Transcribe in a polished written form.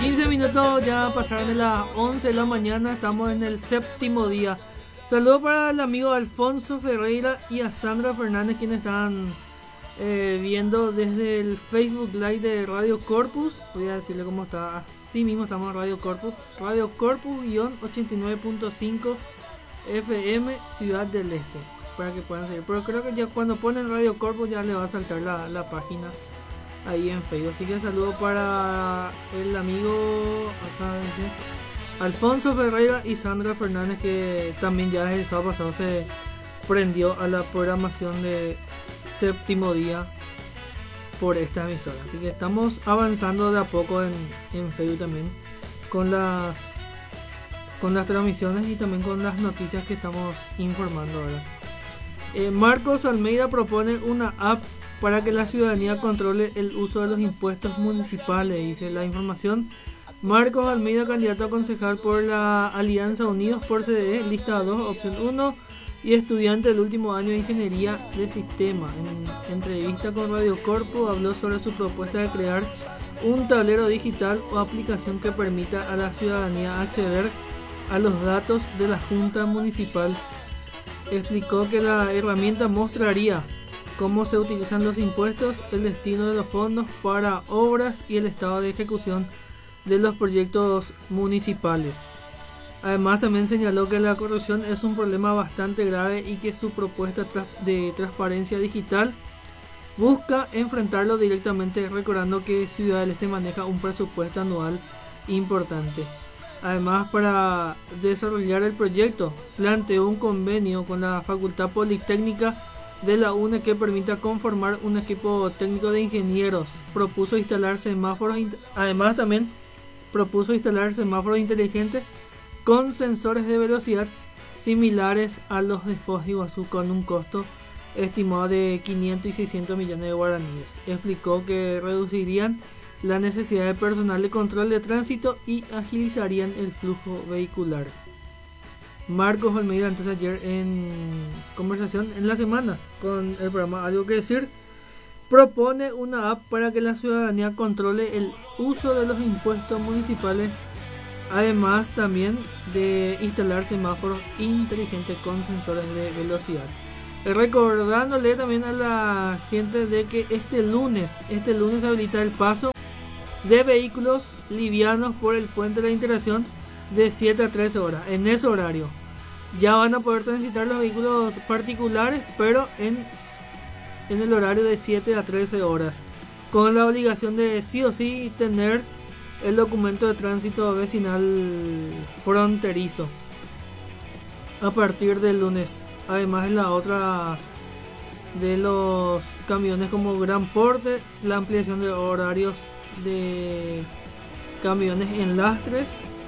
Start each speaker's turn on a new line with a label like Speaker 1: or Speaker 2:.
Speaker 1: 15 minutos ya pasaron de las 11 de la mañana, estamos en el séptimo día. Saludos para el amigo Alfonso Ferreira y a Sandra Fernández, quienes están viendo desde el Facebook Live de Radio Corpus. Voy a decirle cómo está. Así mismo estamos en Radio Corpus. Radio Corpus-89.5 FM Ciudad del Este, para que puedan seguir. Pero creo que ya cuando ponen Radio Corpus ya le va a saltar la página ahí en Facebook. Así que saludo para el amigo acá, Alfonso Ferreira y Sandra Fernández, que también ya desde el sábado pasado se prendió a la programación de séptimo día por esta emisora. Así que estamos avanzando de a poco en Facebook también con las transmisiones y también con las noticias que estamos informando ahora. Marcos Almeida propone una app para que la ciudadanía controle el uso de los impuestos municipales, dice la información. Marcos Almeida, candidato a concejal por la Alianza Unidos por CDE, lista 2, opción 1, y estudiante del último año de Ingeniería de Sistema. En entrevista con Radio Corpo habló sobre su propuesta de crear un tablero digital o aplicación que permita a la ciudadanía acceder a los datos de la Junta Municipal. Explicó que la herramienta mostraría cómo se utilizan los impuestos, el destino de los fondos para obras y el estado de ejecución de los proyectos municipales. Además, también señaló que la corrupción es un problema bastante grave y que su propuesta de transparencia digital busca enfrentarlo directamente, recordando que Ciudad del Este maneja un presupuesto anual importante. Además, para desarrollar el proyecto, planteó un convenio con la Facultad Politécnica de la UNE que permita conformar un equipo técnico de ingenieros. Propuso instalar semáforos, además también propuso instalar semáforos inteligentes con sensores de velocidad similares a los de Foz de Iguazú, con un costo estimado de 500 y 600 millones de guaraníes. Explicó que reducirían la necesidad de personal de control de tránsito y agilizarían el flujo vehicular. Marcos Almeida, antes de ayer en conversación en la semana con el programa Algo que Decir, propone una app para que la ciudadanía controle el uso de los impuestos municipales, además también de instalar semáforos inteligentes con sensores de velocidad. Recordándole también a la gente de que este lunes se habilita el paso de vehículos livianos por el puente de la Integración de 7 a 13 horas. En ese horario ya van a poder transitar los vehículos particulares, pero en el horario de 7 a 13 horas, con la obligación de sí o sí tener el documento de tránsito vecinal fronterizo a partir del lunes. Además, en las otras de los camiones como gran porte, la ampliación de horarios de camiones en lastres